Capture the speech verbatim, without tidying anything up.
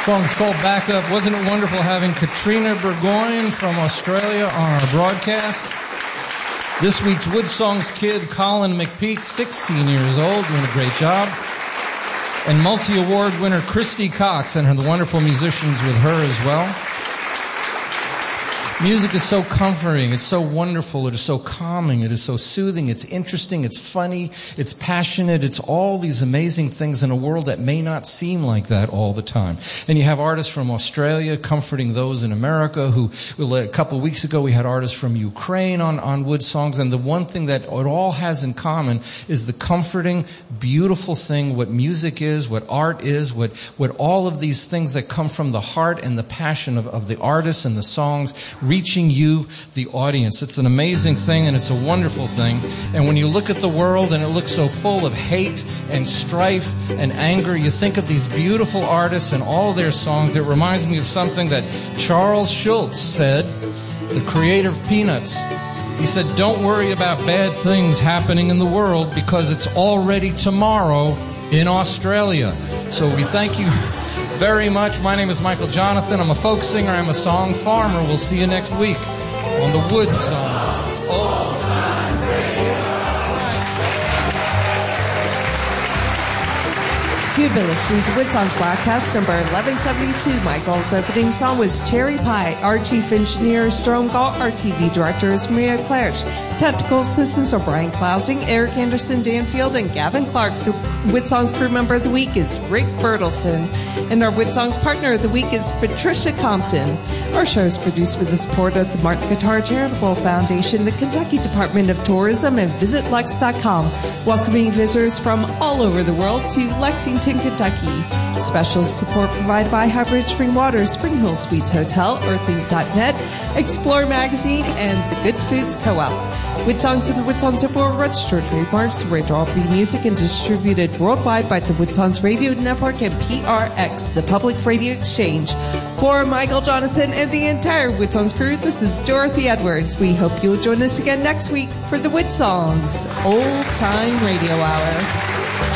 Song's called Back Up. Wasn't it wonderful having Katrina Burgoyne from Australia on our broadcast? This week's Wood Songs kid, Colin McPeak, sixteen years old, doing a great job. And multi-award winner Christy Cox and her, the wonderful musicians with her as well. Music is so comforting, it's so wonderful, it is so calming, it is so soothing, it's interesting, it's funny, it's passionate, it's all these amazing things in a world that may not seem like that all the time. And you have artists from Australia comforting those in America who, a couple of weeks ago we had artists from Ukraine on, on Wood Songs, and the one thing that it all has in common is the comforting, beautiful thing, what music is, what art is, what, what all of these things that come from the heart and the passion of, of the artists and the songs reaching you, the audience. It's an amazing thing and it's a wonderful thing. And when you look at the world and it looks so full of hate and strife and anger, you think of these beautiful artists and all their songs. It reminds me of something that Charles Schulz said, the creator of Peanuts. He said, "Don't worry about bad things happening in the world because it's already tomorrow in Australia." So we thank you very much. My name is Michael Jonathan. I'm a folk singer. I'm a song farmer. We'll see you next week on the Wood Songs. Oh. You've been listening to Wood Songs broadcast number eleven seventy-two. Michael's opening song was Cherry Pie. Our chief engineer is Jerome Galt. Our T V director is Maria Clarish. Technical assistants are Brian Klausing, Eric Anderson, Dan Field, and Gavin Clark. The Wood Songs crew member of the week is Rick Bertelson. And our Wood Songs partner of the week is Patricia Compton. Our show is produced with the support of the Martin Guitar Charitable Foundation, the Kentucky Department of Tourism, and Visit Lex dot com, welcoming visitors from all over the world to Lexington, Kentucky. Special support provided by Highbridge Spring Water, Spring Hill Suites Hotel, Earthlink dot net, Explore Magazine, and the Good Foods Co-op. Wood Songs and the Wood Songs are for registered trademarks, Radar Free Music, and distributed worldwide by the Wood Songs Radio Network and P R X, the Public Radio Exchange. For Michael Jonathan and the entire Wood Songs crew, this is Dorothy Edwards. We hope you'll join us again next week for the Wood Songs Old Time Radio Hour.